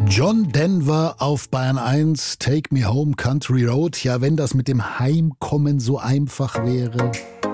John Denver auf Bayern 1, Take Me Home Country Road. Ja, wenn das mit dem Heimkommen so einfach wäre.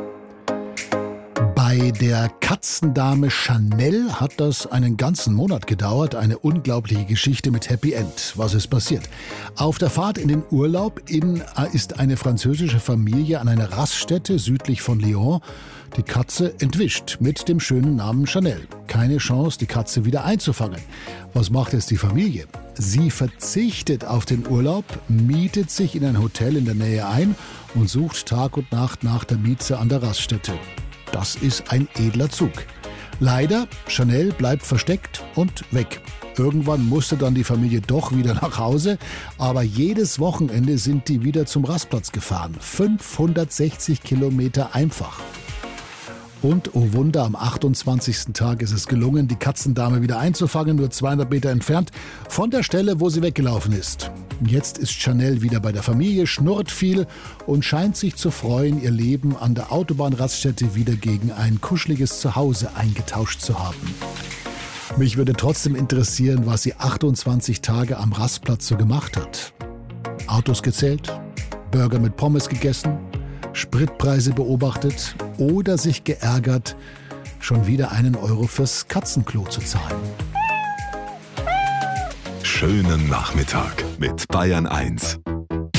Bei der Katzendame Chanel hat das einen ganzen Monat gedauert. Eine unglaubliche Geschichte mit Happy End. Was ist passiert? Auf der Fahrt in den Urlaub ist eine französische Familie an einer Raststätte südlich von Lyon die Katze entwischt mit dem schönen Namen Chanel. Keine Chance, die Katze wieder einzufangen. Was macht jetzt die Familie? Sie verzichtet auf den Urlaub, mietet sich in ein Hotel in der Nähe ein und sucht Tag und Nacht nach der Mieze an der Raststätte. Das ist ein edler Zug. Leider, Chanel bleibt versteckt und weg. Irgendwann musste dann die Familie doch wieder nach Hause, aber jedes Wochenende sind die wieder zum Rastplatz gefahren. 560 Kilometer einfach. Und, oh Wunder, am 28. Tag ist es gelungen, die Katzendame wieder einzufangen, nur 200 Meter entfernt von der Stelle, wo sie weggelaufen ist. Jetzt ist Chanel wieder bei der Familie, schnurrt viel und scheint sich zu freuen, ihr Leben an der Autobahnraststätte wieder gegen ein kuscheliges Zuhause eingetauscht zu haben. Mich würde trotzdem interessieren, was sie 28 Tage am Rastplatz so gemacht hat. Autos gezählt, Burger mit Pommes gegessen, Spritpreise beobachtet oder sich geärgert, schon wieder €1 fürs Katzenklo zu zahlen. Schönen Nachmittag mit Bayern 1.